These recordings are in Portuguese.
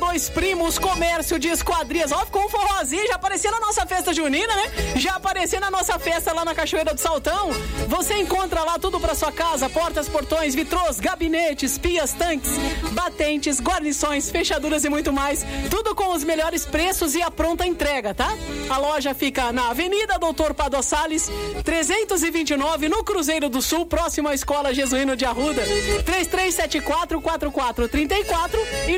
Dois Primos, comércio de esquadrias. Ó, ficou um forrozinho, já apareceu na nossa festa junina, né? Já apareceu na nossa festa lá na Cachoeira do Saltão. Você encontra lá tudo pra sua casa: portas, portões, vitrôs, gabinetes, pias, tanques, batentes, guarnições, fechaduras e muito mais. Tudo com os melhores preços e a pronta entrega, tá? A loja fica na Avenida Doutor Pado Salles, 329, no Cruzeiro do Sul, próximo à Escola Jesuíno de Arruda. 3374-4434 e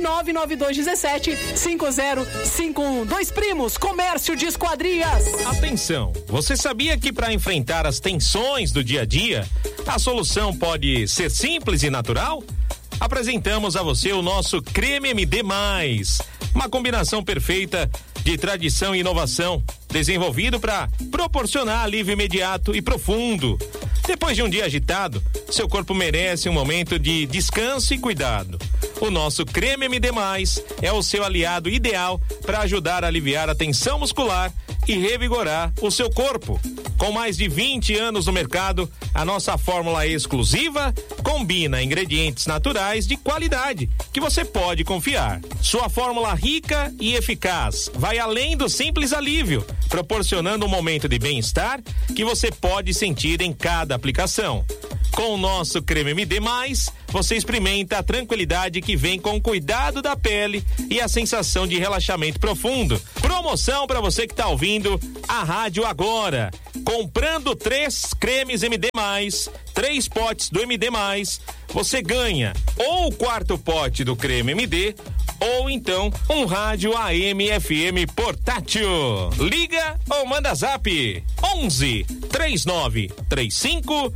99217-5051. Dois Primos, comércio de esquadrias. Atenção, você sabia que para enfrentar as tensões do dia a dia, a solução pode ser simples e natural? Apresentamos a você o nosso Creme MD+, uma combinação perfeita de tradição e inovação, desenvolvido para proporcionar alívio imediato e profundo. Depois de um dia agitado, seu corpo merece um momento de descanso e cuidado. O nosso Creme MD+, é o seu aliado ideal para ajudar a aliviar a tensão muscular e revigorar o seu corpo. Com mais de 20 anos no mercado, a nossa fórmula exclusiva combina ingredientes naturais de qualidade que você pode confiar. Sua fórmula rica e eficaz vai além do simples alívio, proporcionando um momento de bem-estar que você pode sentir em cada aplicação. Com o nosso Creme MD+, você experimenta a tranquilidade que vem com o cuidado da pele e a sensação de relaxamento profundo. Promoção para você que está ouvindo a rádio agora. Comprando 3 cremes MD+, 3 potes do MD+, você ganha ou o 4º pote do creme MD, ou então um rádio AM FM portátil. Liga ou manda zap 11 39 35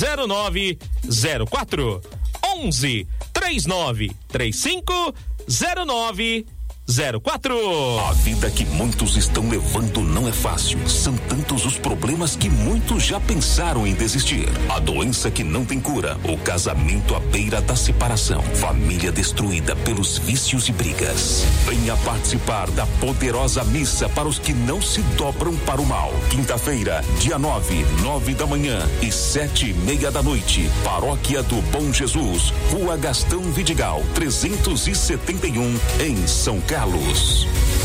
0904. 11 39 35 0904. A vida que muitos estão levando não é fácil. São tantos os problemas que muitos já pensaram em desistir. A doença que não tem cura, o casamento à beira da separação, família destruída pelos vícios e brigas. Venha participar da poderosa missa para os que não se dobram para o mal. Quinta-feira, dia 9 da manhã e 7:30 da noite. Paróquia do Bom Jesus, Rua Gastão Vidigal, 371, em São Carlos.